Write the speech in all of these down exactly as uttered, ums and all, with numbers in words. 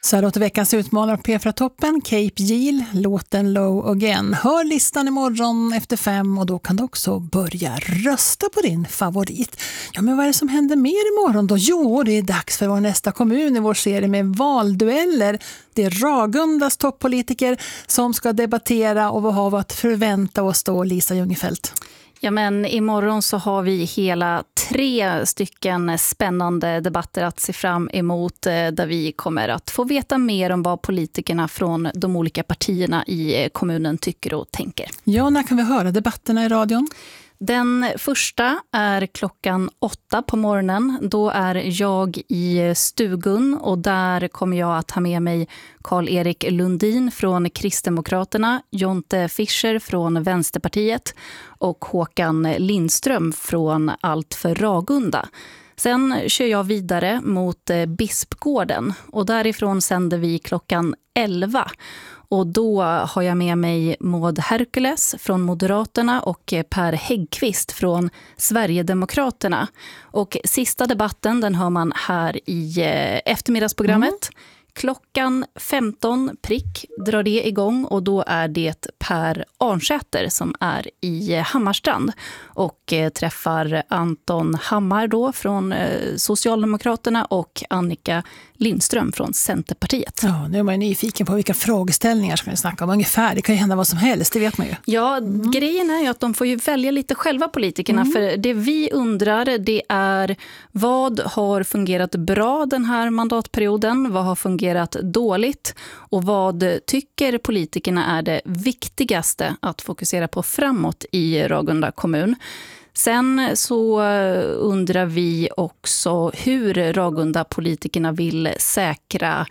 Så här låter veckans utmanare på P fyra-toppen, Cape Yield, låten Low Again. Hör listan imorgon efter fem och då kan du också börja rösta på din favorit. Ja, men vad är det som händer mer imorgon då? Jo, det är dags för vår nästa kommun i vår serie med valdueller. Det är Ragundas toppolitiker som ska debattera och vad har vi att förvänta oss då, Lisa Ljungefelt? Ja, men imorgon så har vi hela tre stycken spännande debatter att se fram emot där vi kommer att få veta mer om vad politikerna från de olika partierna i kommunen tycker och tänker. Ja, när kan vi höra debatterna i radion? Den första är klockan åtta på morgonen. Då är jag i stugun och där kommer jag att ha med mig Karl-Erik Lundin från Kristdemokraterna, Jonte Fischer från Vänsterpartiet och Håkan Lindström från Allt för Ragunda. Sen kör jag vidare mot Bispgården och därifrån sänder vi klockan elva. Och då har jag med mig Maud Herkules från Moderaterna och Per Häggkvist från Sverigedemokraterna. Och sista debatten den hör man här i eftermiddagsprogrammet. Mm. Klockan femton prick drar det igång och då är det Per Arnsäter som är i Hammarstrand och träffar Anton Hammar då från Socialdemokraterna och Annika Lindström från Centerpartiet. Ja, nu är man nyfiken på vilka frågeställningar ska vi snacka om ungefär. Det kan ju hända vad som helst, det vet man ju. Ja, mm. grejen är ju att de får ju välja lite själva politikerna mm. för det vi undrar det är vad har fungerat bra den här mandatperioden, vad har fungerat dåligt och vad tycker politikerna är det viktigaste att fokusera på framåt i Ragunda kommun. Sen så undrar vi också hur Ragunda-politikerna vill säkra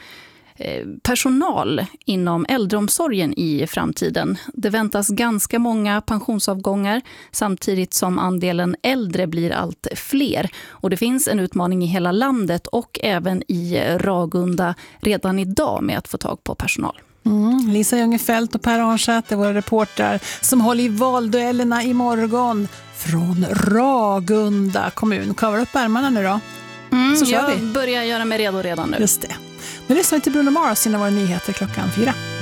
personal inom äldreomsorgen i framtiden. Det väntas ganska många pensionsavgångar samtidigt som andelen äldre blir allt fler. Och det finns en utmaning i hela landet och även i Ragunda redan idag med att få tag på personal. Mm, Lisa Ljungefelt och Per Arnsäter, våra reportrar som håller i valduellerna imorgon från Ragunda kommun. Kavlar upp ärmarna nu då. Mm, Så kör jag vi. börjar göra mig redo redan nu. Just det. Nu lyssnar vi till Bruno Mars innan våra nyheter klockan fyra.